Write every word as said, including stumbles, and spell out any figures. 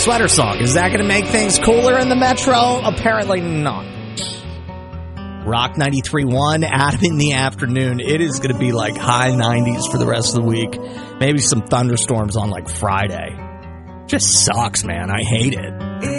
sweater song. Is that going to make things cooler in the metro? Apparently not. Rock ninety-three point one, Adam in the afternoon. It is going to be like high nineties for the rest of the week. Maybe some thunderstorms on like Friday. Just sucks, man. I hate it.